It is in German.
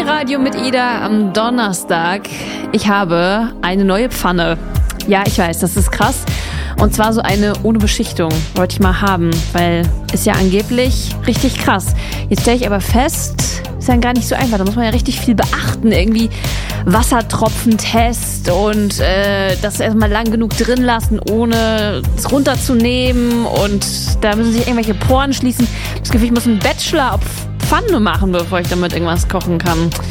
Radio mit Ida am Donnerstag. Ich habe eine neue Pfanne. Ja, ich weiß, das ist krass. Und zwar so eine ohne Beschichtung. Wollte ich mal haben, weil ist ja angeblich richtig krass. Jetzt stelle ich aber fest, ist ja gar nicht so einfach. Da muss man ja richtig viel beachten. Irgendwie Wassertropfentest und das erstmal lang genug drin lassen, ohne es runterzunehmen. Und da müssen sich irgendwelche Poren schließen. Das Gefühl, ich muss einen Bachelor auf Pfanne machen, bevor ich damit irgendwas kochen kann.